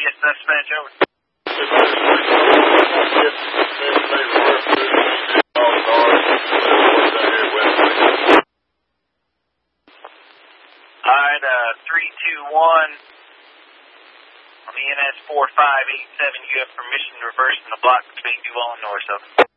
Yes, dispatch, over. Alright, 321 on the NS 4587, you have permission to reverse in the block speed 2 on north, over.